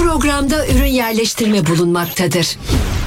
programda ürün yerleştirme bulunmaktadır.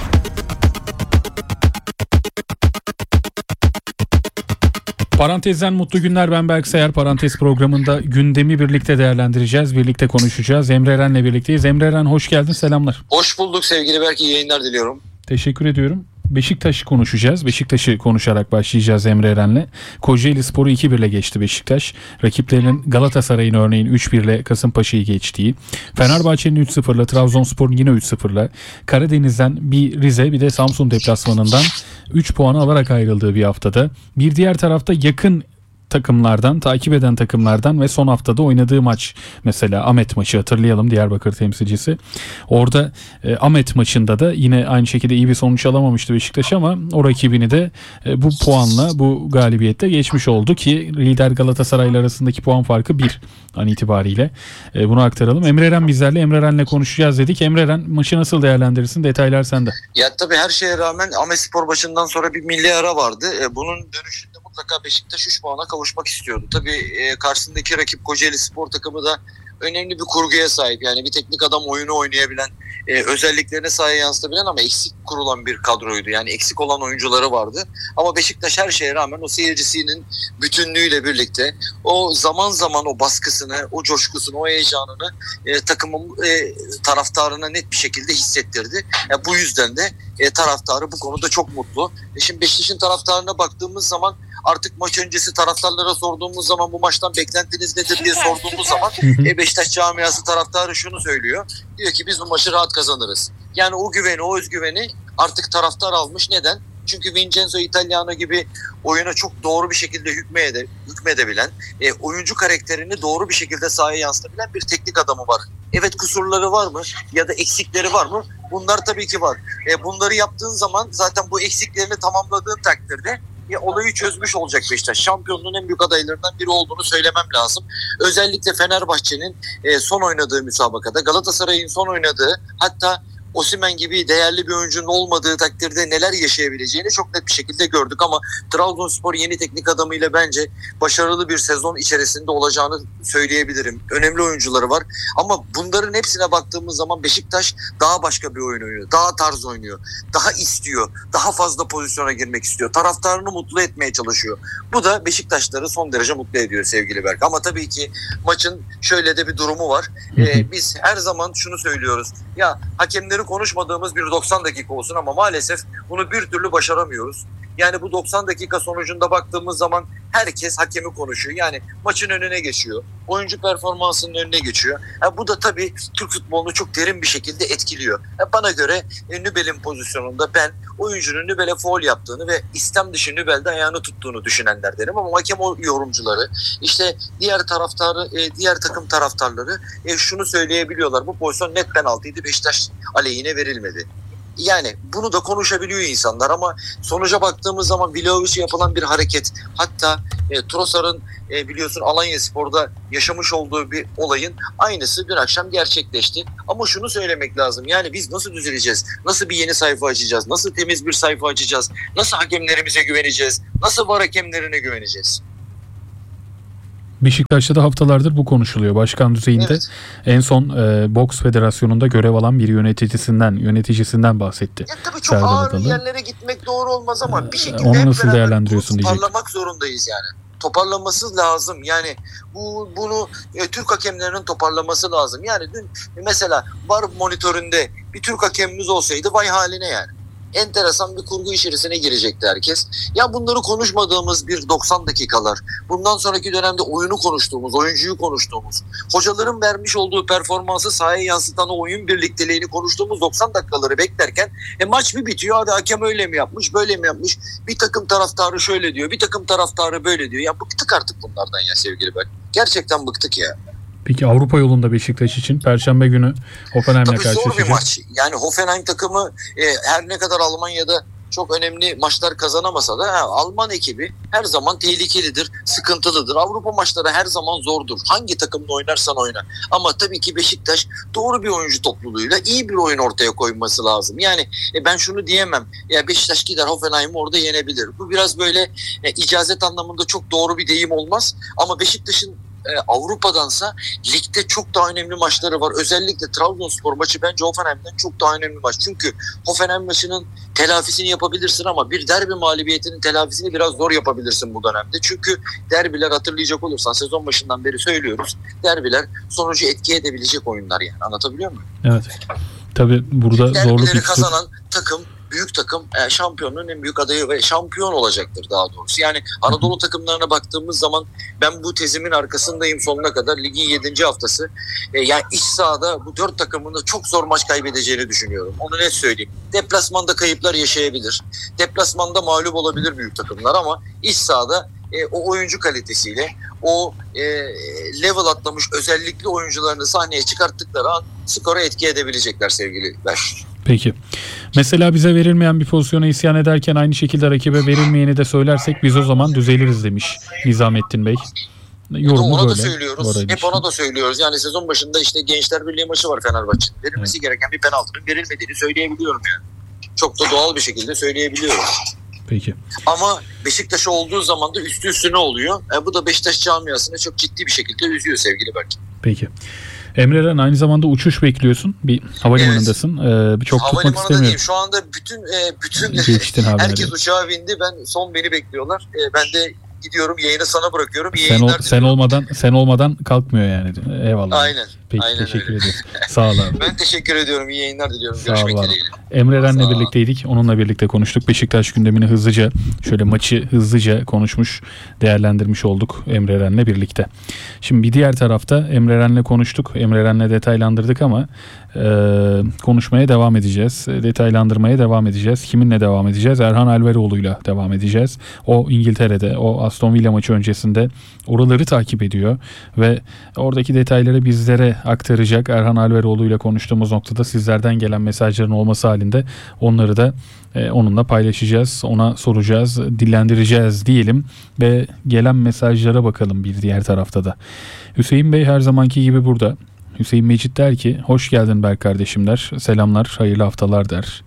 Parantezden mutlu günler, ben Berk Sayar. Parantez programında gündemi birlikte değerlendireceğiz, birlikte konuşacağız. Emre Eren'le birlikteyiz. Emre Eren, hoş geldin, selamlar. Hoş bulduk sevgili Berk, iyi yayınlar diliyorum. Teşekkür ediyorum. Beşiktaş'ı konuşacağız. Beşiktaş'ı konuşarak başlayacağız Emre Eren'le. Kocaelispor'u 2-1'le geçti Beşiktaş. Rakiplerinin Galatasaray'ın örneğin 3-1'le Kasımpaşa'yı geçtiği, Fenerbahçe'nin 3-0'la, Trabzonspor'un yine 3-0'la, Karadeniz'den bir Rize bir de Samsun deplasmanından 3 puan alarak ayrıldığı bir haftada. Bir diğer tarafta yakın takımlardan, takip eden takımlardan ve son haftada oynadığı maç, mesela Ahmet maçı hatırlayalım, Diyarbakır temsilcisi. Orada Ahmet maçında da yine aynı şekilde iyi bir sonuç alamamıştı Beşiktaş ama o rakibini de bu puanla, bu galibiyette geçmiş oldu ki lider Galatasaray'la arasındaki puan farkı 1 an itibariyle. Bunu aktaralım. Emre Eren bizlerle. Emre Eren'le konuşacağız dedik. Emre Eren, maçı nasıl değerlendirirsin? Detaylar sende. Ya tabii her şeye rağmen Ahmetspor maçından sonra bir milli ara vardı. Bunun dönüşünde mutlaka Beşiktaş 3 puana kavuşmak istiyordu. Tabii karşısındaki rakip Kocaelispor takımı da önemli bir kurguya sahip. Yani bir teknik adam oyunu oynayabilen, özelliklerine sahaya yansıtabilen ama eksik kurulan bir kadroydu. Yani eksik olan oyuncuları vardı. Ama Beşiktaş her şeye rağmen o seyircisinin bütünlüğüyle birlikte o zaman zaman o baskısını, o coşkusunu, o heyecanını takımın taraftarına net bir şekilde hissettirdi. Bu yüzden de taraftarı bu konuda çok mutlu. Şimdi Beşiktaş'ın taraftarına baktığımız zaman, artık maç öncesi taraftarlara sorduğumuz zaman bu maçtan beklentiniz nedir diye sorduğumuz zaman Beşiktaş camiası taraftarı şunu söylüyor. Diyor ki biz bu maçı rahat kazanırız. Yani o güveni, o özgüveni artık taraftar almış. Neden? Çünkü Vincenzo Italiano gibi oyuna çok doğru bir şekilde hükmedebilen, oyuncu karakterini doğru bir şekilde sahaya yansıtabilen bir teknik adamı var. Evet, kusurları var mı ya da eksikleri var mı? Bunlar tabii ki var. Bunları yaptığın zaman zaten bu eksiklerini tamamladığın takdirde olayı çözmüş olacak Beşiktaş. Şampiyonluğun en büyük adaylarından biri olduğunu söylemem lazım. Özellikle Fenerbahçe'nin son oynadığı müsabakada, Galatasaray'ın son oynadığı, hatta Osimhen gibi değerli bir oyuncunun olmadığı takdirde neler yaşayabileceğini çok net bir şekilde gördük ama Trabzonspor yeni teknik adamıyla bence başarılı bir sezon içerisinde olacağını söyleyebilirim. Önemli oyuncuları var ama bunların hepsine baktığımız zaman Beşiktaş daha başka bir oyun oynuyor. Daha tarz oynuyor. Daha istiyor. Daha fazla pozisyona girmek istiyor. Taraftarını mutlu etmeye çalışıyor. Bu da Beşiktaşları son derece mutlu ediyor sevgili Berk. Ama tabii ki maçın şöyle de bir durumu var. Biz her zaman şunu söylüyoruz. Ya hakemleri konuşmadığımız bir 90 dakika olsun ama maalesef bunu bir türlü başaramıyoruz. Yani bu 90 dakika sonucunda baktığımız zaman herkes hakemi konuşuyor. Yani maçın önüne geçiyor. Oyuncu performansının önüne geçiyor. Bu da tabii Türk futbolunu çok derin bir şekilde etkiliyor. Bana göre Nübel'in pozisyonunda ben oyuncunun Nübel'e faul yaptığını ve istem dışı Nübel'de ayağını tuttuğunu düşünenlerdenim ama hakem yorumcuları, işte diğer takım taraftarları şunu söyleyebiliyorlar. Bu pozisyon net penaltıydı, Beşiktaş aleyhine verilmedi. Yani bunu da konuşabiliyor insanlar ama sonuca baktığımız zaman Vlahovic'e yapılan bir hareket, hatta Trossard'ın biliyorsun Alanyaspor'da yaşamış olduğu bir olayın aynısı dün akşam gerçekleşti. Ama şunu söylemek lazım, yani biz nasıl düzeleceğiz? Nasıl bir yeni sayfa açacağız? Nasıl temiz bir sayfa açacağız? Nasıl hakemlerimize güveneceğiz? Nasıl VAR hakemlerine güveneceğiz? Beşiktaş'ta da haftalardır bu konuşuluyor. Başkan düzeyinde evet. En son Boks Federasyonu'nda görev alan bir yöneticisinden bahsetti. Ya tabii çok ağır yerlere gitmek doğru olmaz ama bir şekilde onu nasıl değerlendiriyorsun diyecek. Toparlamak zorundayız yani. Toparlaması lazım. Yani bunu Türk hakemlerinin toparlaması lazım. Yani dün mesela VAR monitöründe bir Türk hakemimiz olsaydı vay haline yani. Enteresan bir kurgu içerisine girecekti herkes. Ya bunları konuşmadığımız bir 90 dakikalar, bundan sonraki dönemde oyunu konuştuğumuz, oyuncuyu konuştuğumuz, hocaların vermiş olduğu performansı sahaya yansıtan o oyun birlikteliğini konuştuğumuz 90 dakikaları beklerken maç bir bitiyor. Hadi hakem öyle mi yapmış, böyle mi yapmış? Bir takım taraftarı şöyle diyor, bir takım taraftarı böyle diyor. Ya bıktık artık bunlardan ya sevgili Berk. Gerçekten bıktık ya. Peki Avrupa yolunda Beşiktaş için Perşembe günü Hoffenheim'le karşılaşacak. Tabii zor bir maç. Yani Hoffenheim takımı her ne kadar Almanya'da çok önemli maçlar kazanamasa da Alman ekibi her zaman tehlikelidir, sıkıntılıdır. Avrupa maçları her zaman zordur. Hangi takımla oynarsan oyna. Ama tabii ki Beşiktaş doğru bir oyuncu topluluğuyla iyi bir oyun ortaya koyması lazım. Yani ben şunu diyemem. Ya Beşiktaş gider Hoffenheim'i orada yenebilir. Bu biraz böyle icazet anlamında çok doğru bir deyim olmaz. Ama Beşiktaş'ın Avrupa'dansa ligde çok daha önemli maçları var. Özellikle Trabzonspor maçı bence Hoffenheim'den çok daha önemli maç. Çünkü Hoffenheim maçının telafisini yapabilirsin ama bir derbi mağlubiyetinin telafisini biraz zor yapabilirsin bu dönemde. Çünkü derbiler, hatırlayacak olursan, sezon başından beri söylüyoruz. Derbiler sonucu etki edebilecek oyunlar yani. Anlatabiliyor muyum? Evet. Tabii burada zorlu Derbileri fikstür. kazanan takım, büyük takım şampiyonluğun en büyük adayı ve şampiyon olacaktır daha doğrusu. Yani Anadolu takımlarına baktığımız zaman ben bu tezimin arkasındayım sonuna kadar. Ligin 7. haftası. Yani iç sahada bu 4 takımın da çok zor maç kaybedeceğini düşünüyorum. Onu net söyleyeyim. Deplasmanda kayıplar yaşayabilir. Deplasmanda mağlup olabilir büyük takımlar ama iç sahada o oyuncu kalitesiyle o level atlamış özellikli oyuncularını sahneye çıkarttıkları an skora etki edebilecekler sevgili Berk. Peki. Mesela bize verilmeyen bir pozisyona isyan ederken aynı şekilde rakibe verilmeyeni de söylersek biz o zaman düzeliriz demiş Nizamettin Bey. Yorumu ona böyle. da söylüyoruz. Hep ona da söylüyoruz. Yani sezon başında işte Gençler Birliği maçı var Fenerbahçe'nin. Verilmesi gereken bir penaltının verilmediğini söyleyebiliyorum yani. Çok da doğal bir şekilde söyleyebiliyorum. Peki. Ama Beşiktaş olduğu zaman da üstü üstüne oluyor. Bu da Beşiktaş camiasını çok ciddi bir şekilde üzüyor sevgili Berk. Peki. Emre Eren, aynı zamanda uçuş bekliyorsun. Bir havalimanındasın. Çok tutmak Havalimanında istemiyorum. değil. Şu anda bütün Geçtin haberleri. herkes uçağa bindi. Son beni bekliyorlar. Ben de gidiyorum, yayını sana bırakıyorum. İyi yayınlar Sen olmadan kalkmıyor yani. Eyvallah. Aynen. Peki, aynen teşekkür öyle. ederiz. Sağ ol abi. Ben teşekkür ediyorum. İyi yayınlar diliyorum. Sağ ol Görüşmek abi. dileğiyle. Emre Sağ Eren'le ol. birlikteydik. Onunla birlikte konuştuk. Beşiktaş gündemini hızlıca, şöyle maçı hızlıca konuşmuş, değerlendirmiş olduk Emre Eren'le birlikte. Şimdi bir diğer tarafta Emre Eren'le konuştuk. Emre Eren'le detaylandırdık ama konuşmaya devam edeceğiz. Detaylandırmaya devam edeceğiz. Kiminle devam edeceğiz? Erhan Alveroğlu'yla devam edeceğiz. O İngiltere'de, o Aston Villa maçı öncesinde oraları takip ediyor ve oradaki detayları bizlere aktaracak. Erhan Alveroğlu'yla konuştuğumuz noktada sizlerden gelen mesajların olması halinde onları da onunla paylaşacağız, ona soracağız, dillendireceğiz diyelim ve gelen mesajlara bakalım bir diğer tarafta da. Hüseyin Bey her zamanki gibi burada. Hüseyin Mecit der ki, hoş geldin Berk kardeşim der. Selamlar, hayırlı haftalar der.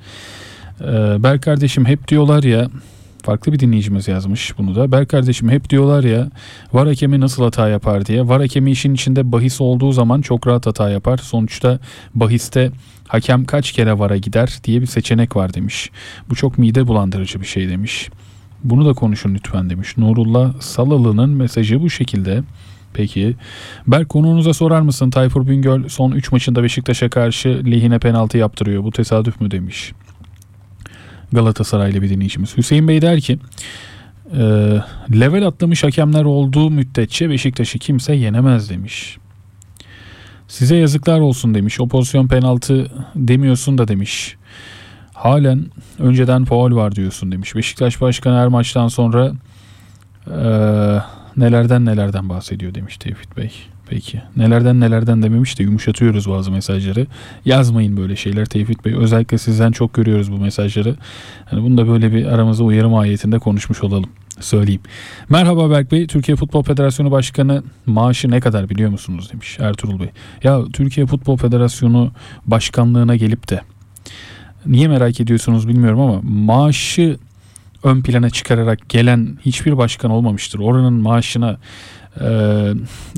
Berk kardeşim hep diyorlar ya, farklı bir dinleyicimiz yazmış bunu da. Berk kardeşim hep diyorlar ya, VAR hakemi nasıl hata yapar diye. VAR hakemi işin içinde bahis olduğu zaman çok rahat hata yapar. Sonuçta bahiste hakem kaç kere VAR'a gider diye bir seçenek var demiş. Bu çok mide bulandırıcı bir şey demiş. Bunu da konuşun lütfen demiş. Nurullah Salalı'nın mesajı bu şekilde. Peki. Berk, konuğunuza sorar mısın? Tayfur Bingöl son 3 maçında Beşiktaş'a karşı lehine penaltı yaptırıyor. Bu tesadüf mü demiş. Galatasaraylı bir dinleyicimiz. Hüseyin Bey der ki level atlamış hakemler olduğu müddetçe Beşiktaş'ı kimse yenemez demiş. Size yazıklar olsun demiş. O pozisyon penaltı demiyorsun da demiş. Halen önceden faul var diyorsun demiş. Beşiktaş Başkanı her maçtan sonra nelerden bahsediyor demiş Tevfik Bey. Peki. Nelerden dememiş de yumuşatıyoruz bazı mesajları. Yazmayın böyle şeyler Tevfik Bey. Özellikle sizden çok görüyoruz bu mesajları. Hani bunu da böyle bir aramızda uyarı mahiyetinde konuşmuş olalım. Söyleyeyim. Merhaba Berk Bey. Türkiye Futbol Federasyonu Başkanı maaşı ne kadar biliyor musunuz demiş Ertuğrul Bey. Ya Türkiye Futbol Federasyonu Başkanlığına gelip de niye merak ediyorsunuz bilmiyorum ama maaşı ön plana çıkararak gelen hiçbir başkan olmamıştır. Oranın maaşına